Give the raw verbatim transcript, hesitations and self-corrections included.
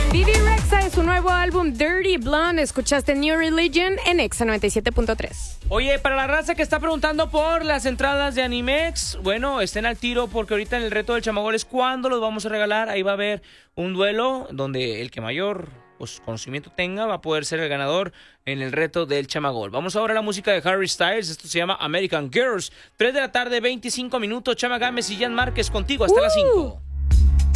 Vivi Rexa de su nuevo álbum Dirty Blonde. Escuchaste New Religion en Exa noventa y siete punto tres. Oye, para la raza que está preguntando por las entradas de Animex, bueno, estén al tiro porque ahorita en el reto del chamagol es cuando los vamos a regalar. Ahí va a haber un duelo donde el que mayor pues, conocimiento tenga va a poder ser el ganador en el reto del chamagol. Vamos ahora a la música de Harry Styles. Esto se llama American Girls. tres de la tarde, veinticinco minutos. Chama Gámez y Jan Márquez contigo hasta uh. las cinco.